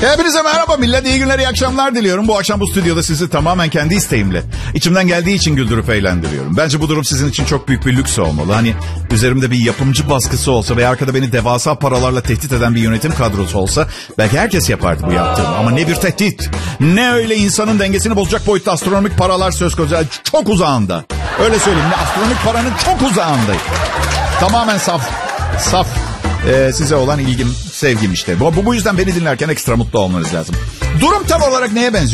Hepinize merhaba millet, iyi günler, iyi akşamlar diliyorum. Bu akşam bu stüdyoda sizi tamamen kendi isteğimle, içimden geldiği için güldürüp eğlendiriyorum. Bence bu durum sizin için çok büyük bir lüks olmalı. Hani üzerimde bir yapımcı baskısı olsa veya arkada beni devasa paralarla tehdit eden bir yönetim kadrosu olsa belki herkes yapardı bu yaptığımı. Ama ne bir tehdit, ne öyle insanın dengesini bozacak boyutta astronomik paralar söz konusu. Çok uzağında. Öyle söyleyeyim, ne astronomik paranın çok uzağındayım. Tamamen saf size olan ilgim, sevgim işte. Bu yüzden beni dinlerken ekstra mutlu olmanız lazım. Durum tam olarak neye benziyor?